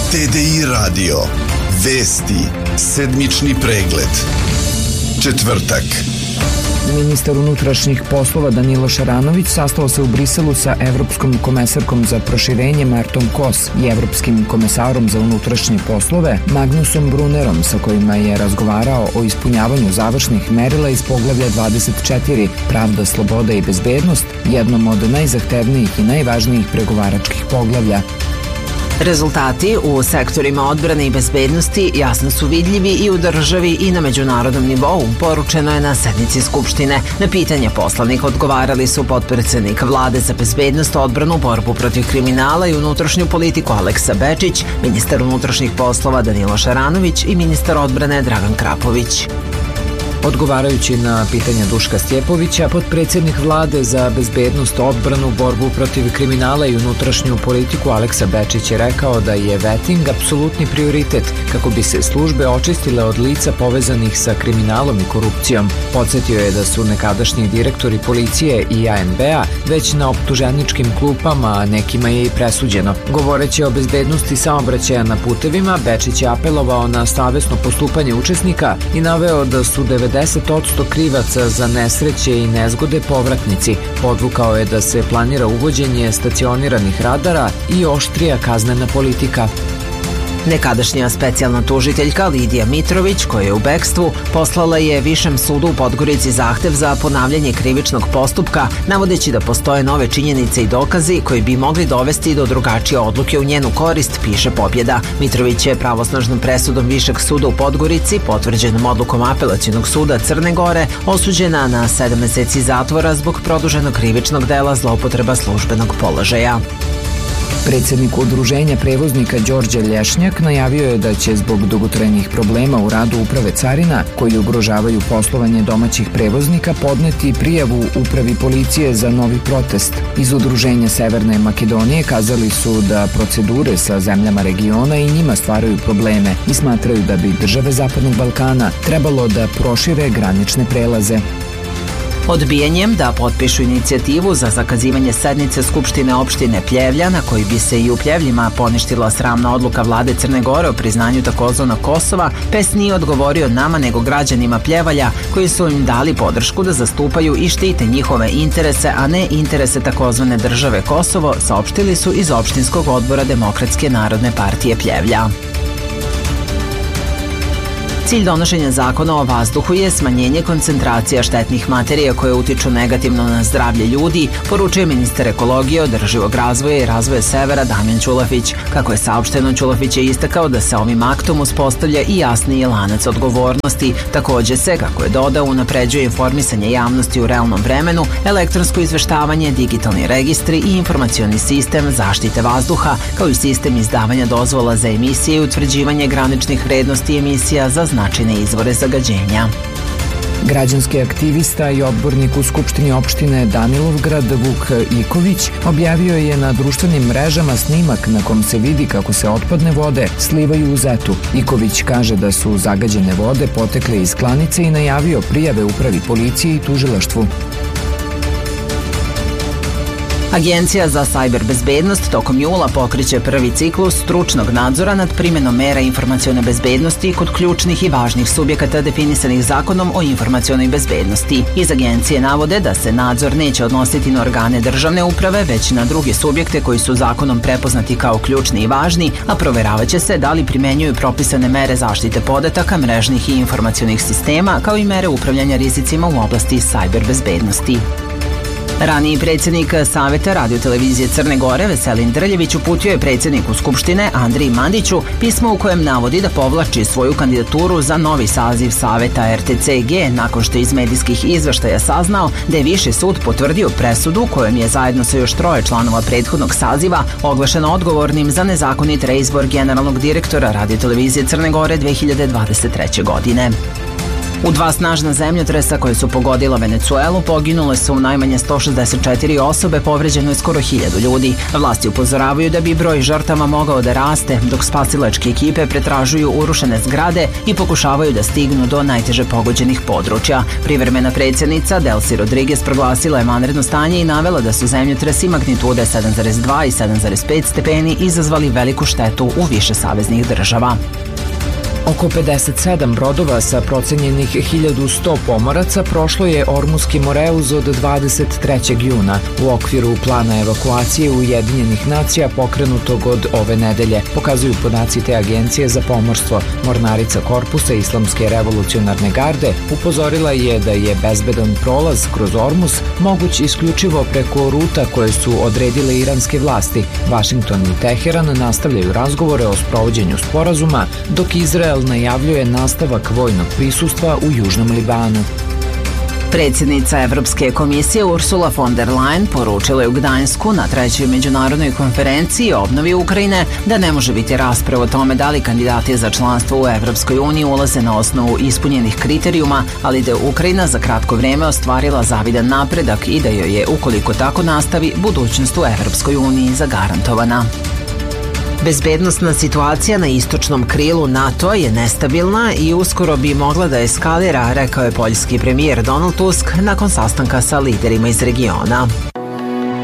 TDI Radio. Vesti. Sedmični pregled. Četvrtak. Ministar unutrašnjih poslova Danilo Šaranović sastao se u Briselu sa Evropskom komesarkom za proširenje Martom Kos i Evropskim komesarom za unutrašnje poslove Magnusom Brunnerom, sa kojima je razgovarao o ispunjavanju završnih merila iz poglavlja 24 Pravda, sloboda i bezbednost, jednom od najzahtevnijih i najvažnijih pregovaračkih poglavlja. Rezultati u sektorima odbrane i bezbednosti jasno su vidljivi i u državi i na međunarodnom nivou, poručeno je na sednici Skupštine. Na pitanje poslanika odgovarali su potpredsednik Vlade za bezbednost, odbranu, borbu protiv kriminala i unutrašnju politiku Aleksa Bečić, ministar unutrašnjih poslova Danilo Šaranović i ministar odbrane Dragan Krapović. Odgovarajući na pitanja Duška Stjepovića, potpredsjednik Vlade za bezbednost, odbranu, borbu protiv kriminala i unutrašnju politiku Aleksa Bečić je rekao da je veting apsolutni prioritet kako bi se službe očistile od lica povezanih sa kriminalom i korupcijom. Podsjetio je da su nekadašnji direktori policije i ANB-a već na optuženičkim klupama, a nekima je i presuđeno. Govoreći o bezbednosti saobraćaja na putevima, Bečić je apelovao na savesno postupanje učesnika i naveo da su 90% krivaca za nesreće i nezgode povratnici. Podvukao je da se planira uvođenje stacioniranih radara i oštrija kaznena politika. Nekadašnja specijalna tužiteljka Lidija Mitrović, koja je u bekstvu, poslala je Višem sudu u Podgorici zahtev za ponavljanje krivičnog postupka, navodeći da postoje nove činjenice i dokazi koji bi mogli dovesti do drugačije odluke u njenu korist, piše Pobjeda. Mitrović je pravosnažnom presudom Višeg suda u Podgorici, potvrđenom odlukom Apelacionog suda Crne Gore, osuđena na 7 meseci zatvora zbog produženog krivičnog dela zloupotreba službenog položaja. Predsjednik udruženja prevoznika Đorđe Lješnjak najavio je da će zbog dugotrajnih problema u radu Uprave carina, koji ugrožavaju poslovanje domaćih prevoznika, podneti prijavu Upravi policije za novi protest. Iz udruženja Severne Makedonije kazali su da procedure sa zemljama regiona i njima stvaraju probleme i smatraju da bi države Zapadnog Balkana trebalo da prošire granične prelaze. Odbijanjem da potpišu inicijativu za zakazivanje sednice Skupštine opštine Pljevlja, na koji bi se i u Pljevljima poništila sramna odluka vlade Crne Gore o priznanju takozvanog Kosova, PES nije odgovorio nama nego građanima Pljevalja, koji su im dali podršku da zastupaju i štite njihove interese, a ne interese takozvane države Kosovo, saopštili su iz opštinskog odbora Demokratske narodne partije Pljevlja. Cilj donošenja zakona o vazduhu je smanjenje koncentracija štetnih materija koje utiču negativno na zdravlje ljudi, poručuje ministar ekologije, održivog razvoja i razvoja severa Damjan Ćulafić. Kako je saopšteno, Ćulafić je istakao da se ovim aktom uspostavlja i jasniji lanac odgovornosti. Takođe se, kako je dodao, unapređuje informisanje javnosti u realnom vremenu, elektronsko izveštavanje, digitalni registri i informacioni sistem zaštite vazduha, kao i sistem izdavanja dozvola za emisije i utvrđivanje graničnih vrednosti emisija za značajne izvore zagađenja. Građanski aktivista i odbornik u Skupštini opštine Danilovgrad Vuk Iković objavio je na društvenim mrežama snimak na kom se vidi kako se otpadne vode slivaju u Zetu. Iković kaže da su zagađene vode potekle iz klanice i najavio prijave Upravi policije i tužilaštvu. Agencija za sajber bezbednost tokom jula pokreće prvi ciklus stručnog nadzora nad primjenom mera informacione bezbednosti kod ključnih i važnih subjekata definisanih zakonom o informacionoj bezbednosti. Iz agencije navode da se nadzor neće odnositi na organe državne uprave, već na druge subjekte koji su zakonom prepoznati kao ključni i važni, a proveravaće se da li primenjuju propisane mere zaštite podataka, mrežnih i informacionih sistema, kao i mere upravljanja rizicima u oblasti sajber bezbednosti. Raniji predsjednik Saveta radiotelevizije Crne Gore Veselin Drljević uputio je predsjedniku Skupštine Andriji Mandiću pismo u kojem navodi da povlači svoju kandidaturu za novi saziv Saveta RTCG nakon što je iz medijskih izveštaja saznao da je Viši sud potvrdio presudu kojom je zajedno sa još 3 članova prethodnog saziva oglašeno odgovornim za nezakonit reizbor generalnog direktora radiotelevizije Crne Gore 2023. godine. U 2 snažna zemljotresa koje su pogodila Venecuelu poginule su najmanje 164 osobe, povređeno je skoro 1000 ljudi. Vlasti upozoravaju da bi broj žrtava mogao da raste, dok spasilačke ekipe pretražuju urušene zgrade i pokušavaju da stignu do najteže pogođenih područja. Privremena predsjednica Delcy Rodriguez proglasila je vanredno stanje i navela da su zemljotresi magnitude 7,2 i 7,5 stepeni izazvali veliku štetu u više saveznih država. Oko 57 brodova sa procenjenih 1100 pomoraca prošlo je Ormuski Moreuz od 23. juna u okviru plana evakuacije Ujedinjenih nacija pokrenutog od ove nedelje, pokazuju podaci te agencije za pomorstvo. Mornarica korpusa Islamske revolucionarne garde upozorila je da je bezbedan prolaz kroz Ormuz moguć isključivo preko ruta koje su odredile iranske vlasti. Vašington i Teheran nastavljaju razgovore o sprovođenju sporazuma, dok Izrael najavljuje nastavak vojnog prisustva u Južnom Libanu. Predsjednica Evropske komisije Ursula von der Leyen poručila je u Gdańsku na 3. međunarodnoj konferenciji o obnovi Ukrajine da ne može biti rasprava o tome da li kandidati za članstvo u Evropskoj uniji ulaze na osnovu ispunjenih kriterijuma, ali da je Ukrajina za kratko vrijeme ostvarila zavidan napredak i da joj je, ukoliko tako nastavi, budućnost u Evropskoj uniji zagarantovana. Bezbednosna situacija na istočnom krilu NATO je nestabilna i uskoro bi mogla da eskalira, rekao je poljski premijer Donald Tusk nakon sastanka sa liderima iz regiona.